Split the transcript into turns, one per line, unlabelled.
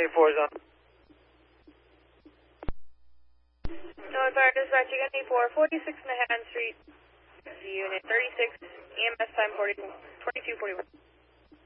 4 zone.
No, fire dispatch, you got 4, 46 Manhattan Street, unit 36, EMS time 2241.